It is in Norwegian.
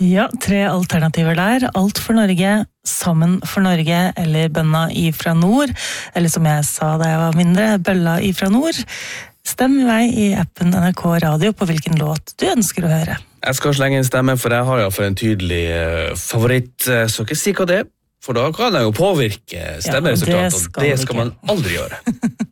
Ja, 3 alternativer der. Alt for Norge, Sammen for Norge, eller Bønna ifra nord. Eller som jeg sa da jeg var mindre, Bølla ifra nord. Stem i vei i appen NRK Radio på hvilken låt du ønsker å høre. Jeg skal slenge en stemme, for jeg har jo for en tydelig favoritt. Så ikke si hva det er, for da kan jeg jo påvirke stemmeresultatet, og det skal man aldri gjøre.